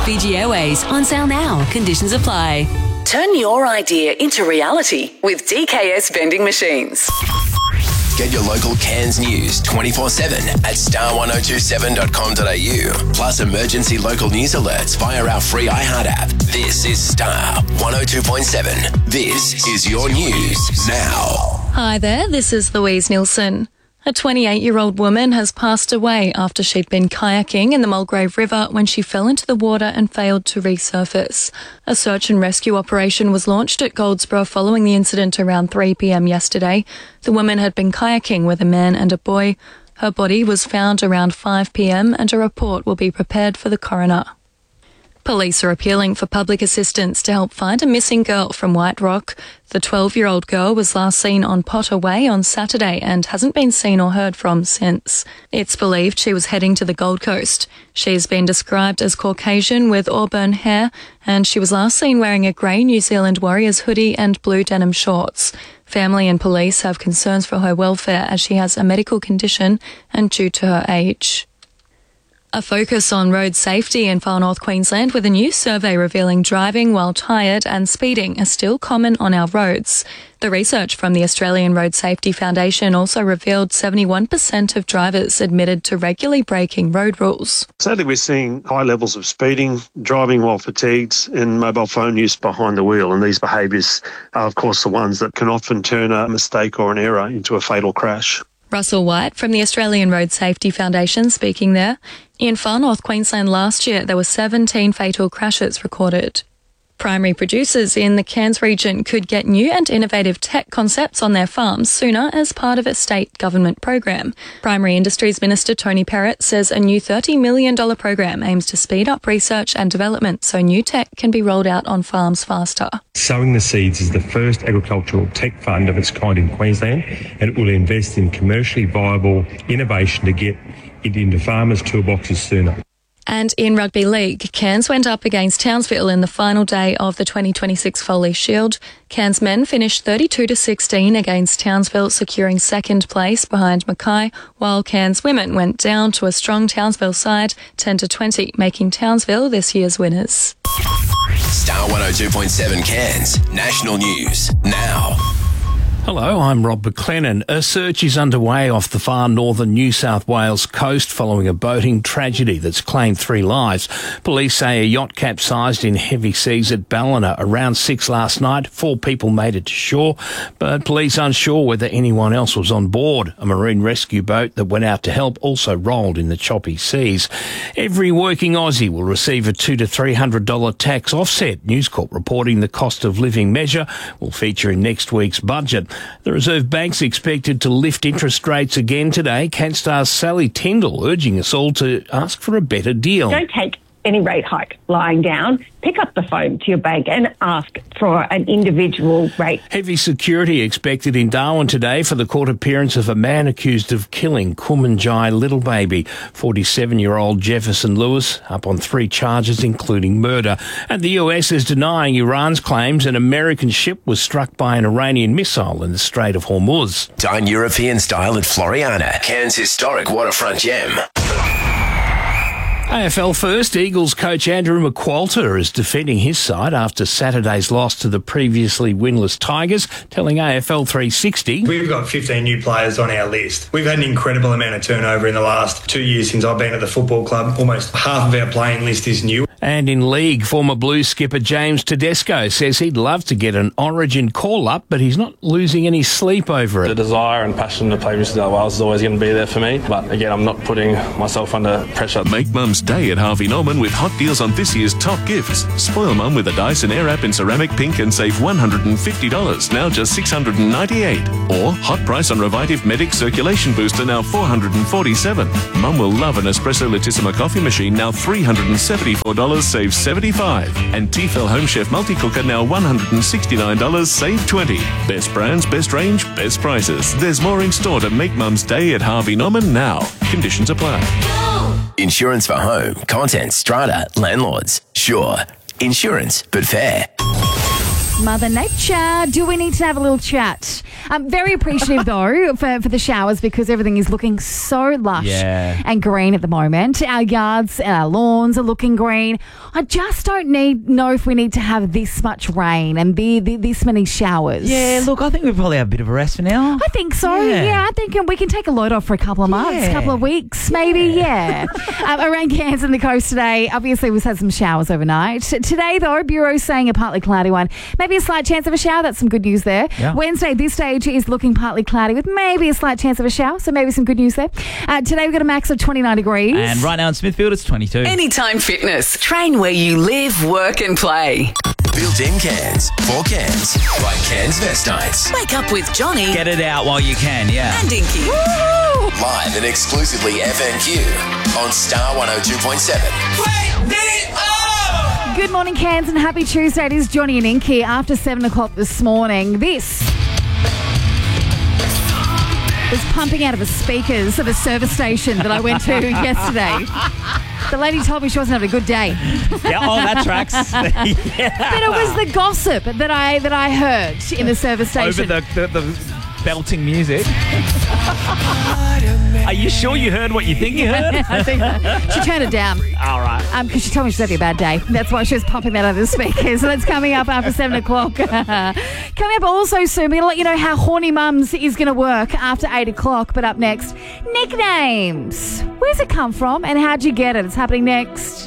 Fiji Airways, on sale now. Conditions apply. Turn your idea into reality with DKS Vending Machines. Get your local Cairns news 24/7 at star1027.com.au. Plus emergency local news alerts via our free iHeart app. This is Star 102.7. This is your news now. Hi there, this is Louise Nielsen. A 28-year-old woman has passed away after she'd been kayaking in the Mulgrave River when she fell into the water and failed to resurface. A search and rescue operation was launched at Goldsboro following the incident around 3 p.m. yesterday. The woman had been kayaking with a man and a boy. Her body was found around 5 p.m. and a report will be prepared for the coroner. Police are appealing for public assistance to help find a missing girl from White Rock. The 12-year-old girl was last seen on Potter Way on Saturday and hasn't been seen or heard from since. It's believed she was heading to the Gold Coast. She's been described as Caucasian with auburn hair, and she was last seen wearing a grey New Zealand Warriors hoodie and blue denim shorts. Family and police have concerns for her welfare as she has a medical condition and due to her age. A focus on road safety in far north Queensland with a new survey revealing driving while tired and speeding are still common on our roads. The research from the Australian Road Safety Foundation also revealed 71% of drivers admitted to regularly breaking road rules. Sadly, we're seeing high levels of speeding, driving while fatigued, and mobile phone use behind the wheel. And these behaviours are, of course, the ones that can often turn a mistake or an error into a fatal crash. Russell White from the Australian Road Safety Foundation speaking there. In far north Queensland last year, there were 17 fatal crashes recorded. Primary producers in the Cairns region could get new and innovative tech concepts on their farms sooner as part of a state government program. Primary Industries Minister Tony Perrott says a new $30 million program aims to speed up research and development so new tech can be rolled out on farms faster. Sowing the Seeds is the first agricultural tech fund of its kind in Queensland, and it will invest in commercially viable innovation to get it into farmers' toolboxes sooner. And in Rugby League, Cairns went up against Townsville in the final day of the 2026 Foley Shield. Cairns men finished 32-16 against Townsville, securing second place behind Mackay, while Cairns women went down to a strong Townsville side, 10-20, making Townsville this year's winners. Star 102.7 Cairns, national news now. Hello, I'm Rob McLennan. A search is underway off the far northern New South Wales coast following a boating tragedy that's claimed 3 lives. Police say a yacht capsized in heavy seas at Ballina around 6 last night. 4 people made it to shore, but police unsure whether anyone else was on board. A marine rescue boat that went out to help also rolled in the choppy seas. Every working Aussie will receive a $200 to $300 tax offset. News Corp reporting the cost of living measure will feature in next week's budget. The Reserve Bank's expected to lift interest rates again today. CanStar's Sally Tyndall urging us all to ask for a better deal. Don't take any rate hike lying down. Pick up the phone to your bank and ask for an individual rate. Heavy security expected in Darwin today for the court appearance of a man accused of killing Kumanjai little baby. 47-year-old Jefferson Lewis up on 3 charges, including murder. And the US is denying Iran's claims an American ship was struck by an Iranian missile in the Strait of Hormuz. Dine European style at Floriana, Cairns' historic waterfront gem. AFL first, Eagles coach Andrew McQualter is defending his side after Saturday's loss to the previously winless Tigers, telling AFL 360. We've got 15 new players on our list. We've had an incredible amount of turnover in the last 2 years since I've been at the football club. Almost half of our playing list is new. And in league, former Blues skipper James Tedesco says he'd love to get an Origin call-up, but he's not losing any sleep over it. The desire and passion to play New South Wales is always going to be there for me, but again, I'm not putting myself under pressure. Make Mum's Day at Harvey Norman with hot deals on this year's top gifts. Spoil Mum with a Dyson Airwrap in ceramic pink and save $150, now just $698. Or hot price on Revitive Medic Circulation Booster, now $447. Mum will love an Espresso Latissima coffee machine, now $374, save $75. And Tefal Home Chef Multi-Cooker, now $169, save $20. Best brands, best range, best prices. There's more in store to make Mum's Day at Harvey Norman now. Conditions apply. Insurance for home, content, strata, landlords. Sure. Insurance, but fair. Mother Nature. Do we need to have a little chat? I'm very appreciative, though, for the showers because everything is looking so lush and green at the moment. Our yards and our lawns are looking green. I just don't know if we need to have this much rain and this many showers. Yeah, look, I think we probably have a bit of a rest for now. I think so. Yeah, I think we can take a load off for a couple of months, couple of weeks, maybe. Around Cairns and the coast today, obviously we've had some showers overnight. Today, though, Bureau's saying a partly cloudy one. Maybe a slight chance of a shower. That's some good news there. Yeah. Wednesday, this stage is looking partly cloudy with maybe a slight chance of a shower. So maybe some good news there. Today, we've got a max of 29 degrees. And right now in Smithfield, it's 22. Anytime Fitness. Train where you live, work and play. Built-in cans. For cans. By Cans Vestites. Wake up with Johnny. Get it out while you can, And Inky. Woo! Live and exclusively FNQ on Star 102.7. Wake me up! Good morning, Cairns, and happy Tuesday. It is Johnny and Inky after 7 o'clock this morning. This was pumping out of the speakers of a service station that I went to yesterday. The lady told me she wasn't having a good day. That tracks. But it was the gossip that I heard in the service station. Over the belting music. Are you sure you heard what you think you heard? I think she turned it down. All right. Because she told me she was having a bad day. That's why she was pumping that out of the speakers. So that's coming up after 7 o'clock. Coming up also soon, we're going to let you know how Horny Mums is going to work after 8 o'clock. But up next, nicknames. Where's it come from and how'd you get it? It's happening next.